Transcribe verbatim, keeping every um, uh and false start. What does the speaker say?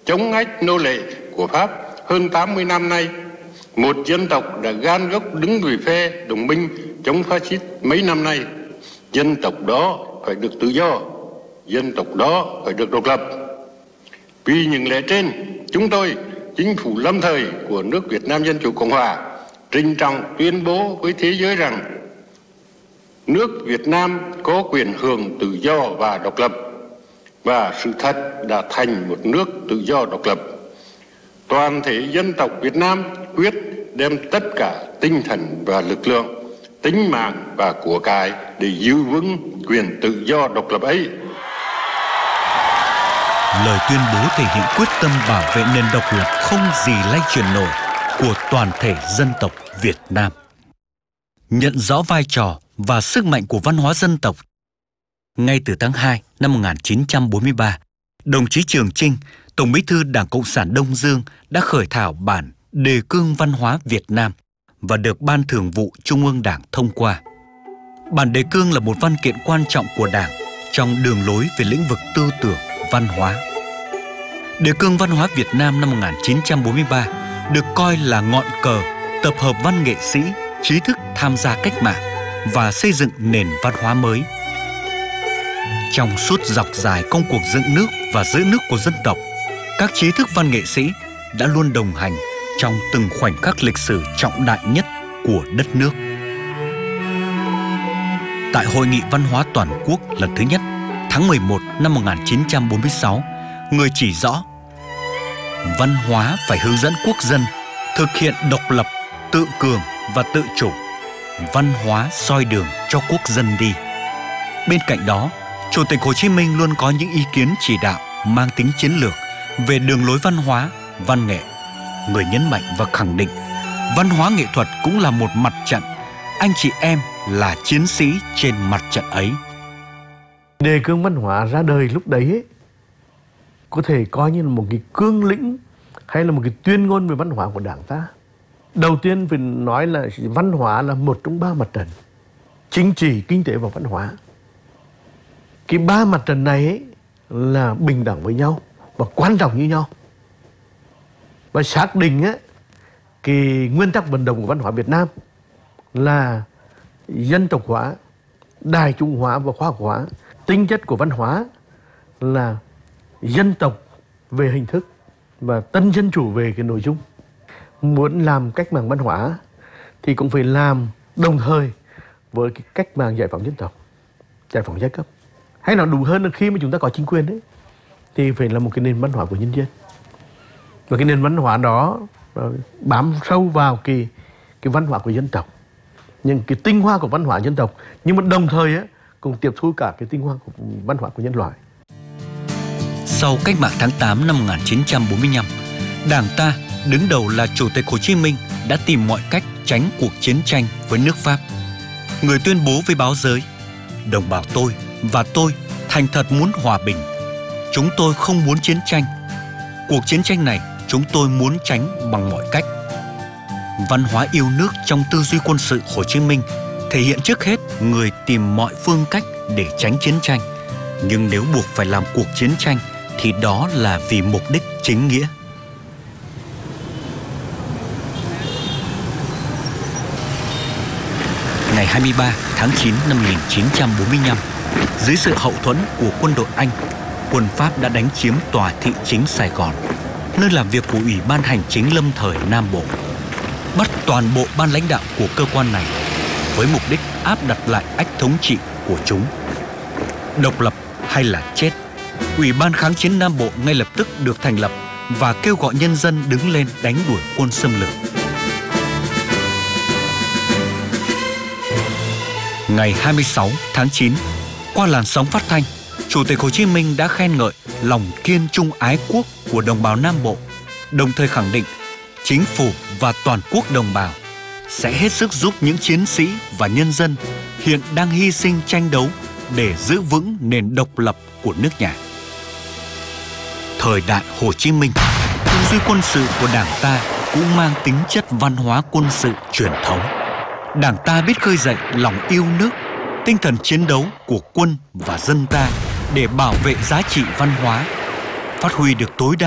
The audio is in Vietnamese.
chống ách nô lệ của Pháp hơn tám mươi năm nay. Một dân tộc đã gan góc đứng về phe đồng minh chống phát xít mấy năm nay. Dân tộc đó phải được tự do, dân tộc đó phải được độc lập. Vì những lẽ trên, chúng tôi, chính phủ lâm thời của nước Việt Nam Dân Chủ Cộng Hòa, trinh trọng tuyên bố với thế giới rằng nước Việt Nam có quyền hưởng tự do và độc lập, và sự thật đã thành một nước tự do độc lập. Toàn thể dân tộc Việt Nam quyết đem tất cả tinh thần và lực lượng, tính mạng và của cải để giữ vững quyền tự do độc lập ấy. Lời tuyên bố thể hiện quyết tâm bảo vệ nền độc lập không gì lay chuyển nổi của toàn thể dân tộc Việt Nam. Nhận rõ vai trò và sức mạnh của văn hóa dân tộc, ngay từ tháng hai năm một nghìn chín trăm bốn mươi ba, đồng chí Trường Chinh, Tổng Bí thư Đảng Cộng sản Đông Dương đã khởi thảo bản Đề cương văn hóa Việt Nam và được Ban Thường vụ Trung ương Đảng thông qua. Bản đề cương là một văn kiện quan trọng của Đảng trong đường lối về lĩnh vực tư tưởng, văn hóa. Đề cương văn hóa Việt Nam năm một nghìn chín trăm bốn mươi ba được coi là ngọn cờ tập hợp văn nghệ sĩ, trí thức tham gia cách mạng và xây dựng nền văn hóa mới. Trong suốt dọc dài công cuộc dựng nước và giữ nước của dân tộc, các trí thức văn nghệ sĩ đã luôn đồng hành trong từng khoảnh khắc lịch sử trọng đại nhất của đất nước. Tại Hội nghị Văn hóa Toàn quốc lần thứ nhất, tháng mười một năm một nghìn chín trăm bốn mươi sáu, người chỉ rõ văn hóa phải hướng dẫn quốc dân thực hiện độc lập, tự cường và tự chủ. Văn hóa soi đường cho quốc dân đi. Bên cạnh đó, Chủ tịch Hồ Chí Minh luôn có những ý kiến chỉ đạo mang tính chiến lược về đường lối văn hóa, văn nghệ. Người nhấn mạnh và khẳng định văn hóa nghệ thuật cũng là một mặt trận, anh chị em là chiến sĩ trên mặt trận ấy. Đề cương văn hóa ra đời lúc đấy ấy, có thể coi như là một cái cương lĩnh hay là một cái tuyên ngôn về văn hóa của Đảng ta. Đầu tiên phải nói là văn hóa là một trong ba mặt trận: chính trị, kinh tế và văn hóa. Cái ba mặt trận này ấy là bình đẳng với nhau và quan trọng như nhau. Và xác định ấy, cái nguyên tắc vận động của văn hóa Việt Nam là dân tộc hóa, đại chúng hóa và khoa học hóa. Tính chất của văn hóa là dân tộc về hình thức và tân dân chủ về cái nội dung. Muốn làm cách mạng văn hóa thì cũng phải làm đồng thời với cái cách mạng giải phóng dân tộc, giải phóng giai cấp. Hay nói đúng hơn là khi mà chúng ta có chính quyền đấy thì phải là một cái nền văn hóa của nhân dân. Và cái nền văn hóa đó bám sâu vào cái, cái văn hóa của dân tộc, những cái tinh hoa của văn hóa dân tộc, nhưng mà đồng thời ấy, cũng tiếp thu cả cái tinh hoa của văn hóa của nhân loại. Sau cách mạng tháng tám năm một nghìn chín trăm bốn mươi lăm, Đảng ta đứng đầu là Chủ tịch Hồ Chí Minh đã tìm mọi cách tránh cuộc chiến tranh với nước Pháp. Người tuyên bố với báo giới: đồng bào tôi và tôi thành thật muốn hòa bình. Chúng tôi không muốn chiến tranh. Cuộc chiến tranh này chúng tôi muốn tránh bằng mọi cách. Văn hóa yêu nước trong tư duy quân sự Hồ Chí Minh thể hiện trước hết người tìm mọi phương cách để tránh chiến tranh. Nhưng nếu buộc phải làm cuộc chiến tranh thì đó là vì mục đích chính nghĩa. Ngày hai mươi ba tháng chín năm một nghìn chín trăm bốn mươi lăm, dưới sự hậu thuẫn của quân đội Anh, quân Pháp đã đánh chiếm tòa thị chính Sài Gòn, nơi làm việc của Ủy ban Hành chính lâm thời Nam Bộ. Bắt toàn bộ ban lãnh đạo của cơ quan này với mục đích áp đặt lại ách thống trị của chúng. Độc lập hay là chết, Ủy ban Kháng chiến Nam Bộ ngay lập tức được thành lập và kêu gọi nhân dân đứng lên đánh đuổi quân xâm lược. Ngày hai mươi sáu tháng chín, qua làn sóng phát thanh, Chủ tịch Hồ Chí Minh đã khen ngợi lòng kiên trung ái quốc của đồng bào Nam Bộ, đồng thời khẳng định chính phủ và toàn quốc đồng bào sẽ hết sức giúp những chiến sĩ và nhân dân hiện đang hy sinh tranh đấu để giữ vững nền độc lập của nước nhà. Thời đại Hồ Chí Minh, tư duy quân sự của Đảng ta cũng mang tính chất văn hóa quân sự truyền thống. Đảng ta biết khơi dậy lòng yêu nước, tinh thần chiến đấu của quân và dân ta để bảo vệ giá trị văn hóa, phát huy được tối đa